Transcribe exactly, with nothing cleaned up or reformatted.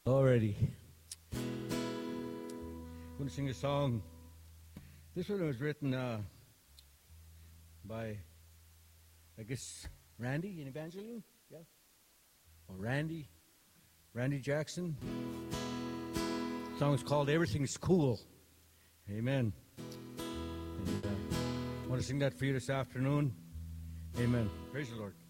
Already. I'm going to sing a song. This one was written uh, by, I guess, Randy in Evangeline? Yeah. Or Randy. Randy Jackson. The song is called Everything's Cool. Amen. And uh, I want to sing that for you this afternoon. Amen. Praise the Lord.